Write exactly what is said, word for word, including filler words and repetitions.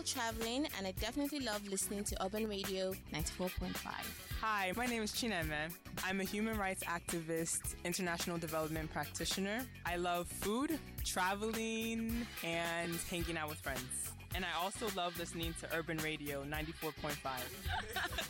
love traveling, and I definitely love listening to Urban Radio ninety-four point five. Hi, my name is Chineme. I'm a human rights activist, international development practitioner. I love food, traveling, and hanging out with friends. And I also love listening to Urban Radio ninety-four point five.